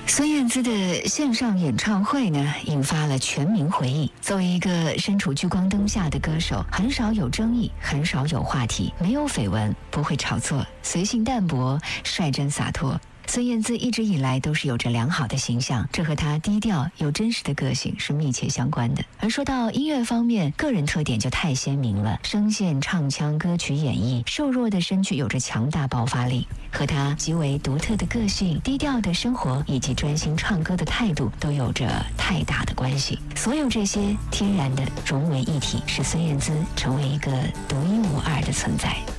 孙燕姿的线上演唱会呢，引发了全民回忆。作为一个身处聚光灯下的歌手，很少有争议，很少有话题，没有绯闻，不会炒作，随性淡泊，率真洒脱。孙燕姿一直以来都是有着良好的形象，这和她低调又真实的个性是密切相关的。而说到音乐方面，个人特点就太鲜明了，声线、唱腔、歌曲演绎，瘦弱的身躯有着强大爆发力，和她极为独特的个性、低调的生活以及专心唱歌的态度都有着太大的关系。所有这些天然的融为一体，使孙燕姿成为一个独一无二的存在。